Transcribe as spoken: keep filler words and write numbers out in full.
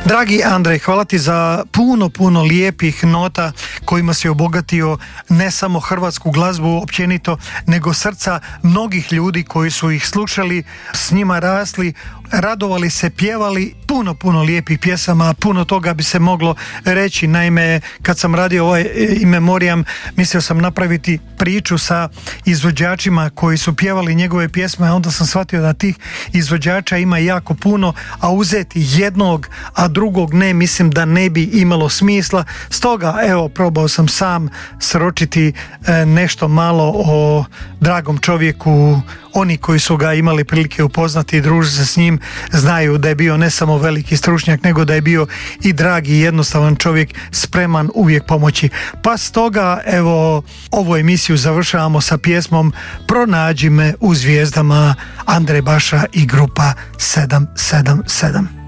Dragi Andrej, hvala ti za puno, puno lijepih nota kojima si obogatio ne samo hrvatsku glazbu općenito, nego srca mnogih ljudi koji su ih slušali, s njima rasli, radovali se, pjevali puno, puno lijepih pjesama, puno toga bi se moglo reći. Naime, kad sam radio ovaj In Memoriam, mislio sam napraviti priču sa izvođačima koji su pjevali njegove pjesme, a onda sam shvatio da tih izvođača ima jako puno, a uzeti jednog, a drugog ne, mislim da ne bi imalo smisla. Stoga, evo, probao sam sam sročiti e, nešto malo o dragom čovjeku. Oni koji su ga imali prilike upoznati i družiti se s njim znaju da je bio ne samo veliki stručnjak, nego da je bio i dragi i jednostavan čovjek, spreman uvijek pomoći. Pa stoga, evo, ovu emisiju završavamo sa pjesmom Pronađi me u zvijezdama, Andrej Baša i grupa sedam sedam sedam.